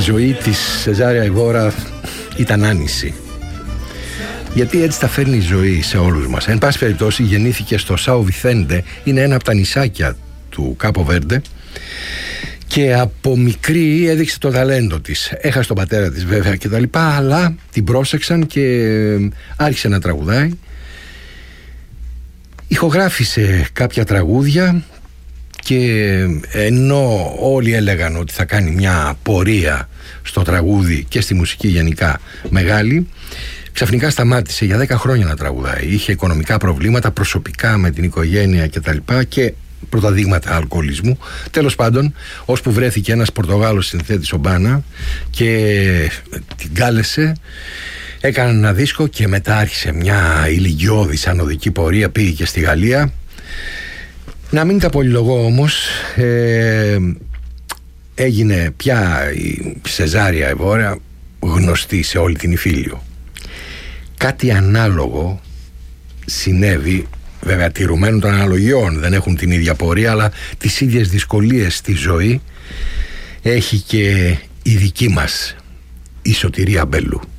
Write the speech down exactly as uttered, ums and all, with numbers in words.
ζωή της Σεζάρια Αϊβόρα ήταν άνηση. Γιατί έτσι τα φέρνει η ζωή σε όλους μας. Εν πάση περιπτώσει, γεννήθηκε στο Σάο Βιθέντε, είναι ένα από τα νησάκια του Κάπο Βέρντε, και από μικρή έδειξε το ταλέντο της. Έχασε τον πατέρα της βέβαια και τα λοιπά, αλλά την πρόσεξαν και άρχισε να τραγουδάει. Ηχογράφησε κάποια τραγούδια και ενώ όλοι έλεγαν ότι θα κάνει μια πορεία στο τραγούδι και στη μουσική γενικά μεγάλη, ξαφνικά σταμάτησε για δέκα χρόνια να τραγουδάει. Είχε οικονομικά προβλήματα προσωπικά με την οικογένεια και τα λοιπά και πρώτα δείγματα αλκοολισμού. Τέλος πάντων, ώσπου βρέθηκε ένας Πορτογάλος συνθέτης, ο Μπάνα, και την κάλεσε, έκανε ένα δίσκο και μετά άρχισε μια ηλικιώδης ανωδική πορεία, πήγε και στη Γαλλία. Να μην τα πολυλογώ όμως, ε, έγινε πια η Σεζάρια Αϊβόρα γνωστή σε όλη την Ιφίλιο. Κάτι ανάλογο συνέβη, βέβαια τηρουμένων των αναλογιών, δεν έχουν την ίδια πορεία, αλλά τις ίδιες δυσκολίες στη ζωή έχει και η δική μας η Σωτηρία Μπέλου.